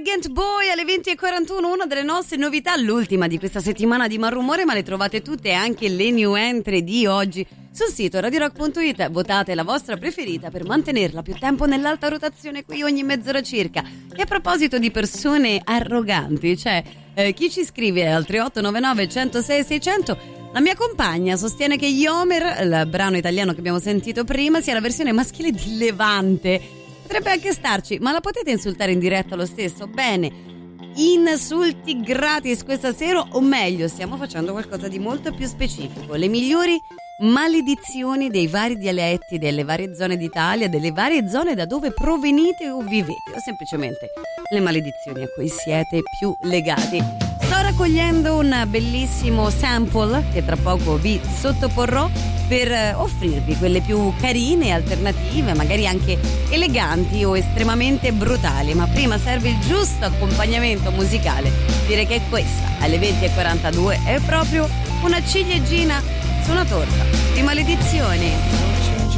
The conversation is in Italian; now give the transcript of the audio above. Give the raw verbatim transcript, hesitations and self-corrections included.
Elegant Boy alle venti e quarantuno, una delle nostre novità, l'ultima di questa settimana di Malrumore, ma le trovate tutte anche le new entry di oggi sul sito radio rock punto it. Votate la vostra preferita per mantenerla più tempo nell'alta rotazione qui ogni mezz'ora circa. E a proposito di persone arroganti, c'è eh, chi ci scrive al tre otto nove nove, uno zero sei, sei zero zero. La mia compagna sostiene che Yomer, il brano italiano che abbiamo sentito prima, sia la versione maschile di Levante. Potrebbe anche starci, ma la potete insultare in diretta lo stesso? Bene, insulti gratis questa sera, o meglio, stiamo facendo qualcosa di molto più specifico. Le migliori maledizioni dei vari dialetti, delle varie zone d'Italia, delle varie zone da dove provenite o vivete, o semplicemente le maledizioni a cui siete più legati. Sto raccogliendo un bellissimo sample che tra poco vi sottoporrò per offrirvi quelle più carine, alternative, magari anche eleganti o estremamente brutali, ma prima serve il giusto accompagnamento musicale. Direi che questa alle venti e quarantadue è proprio una ciliegina su una torta di maledizioni.